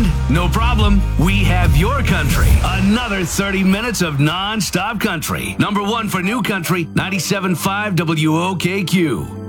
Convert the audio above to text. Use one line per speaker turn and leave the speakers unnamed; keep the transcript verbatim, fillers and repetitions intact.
Ireland? No problem. We have your country. Another thirty minutes of non-stop country. Number one for new country, ninety-seven point five W O K Q.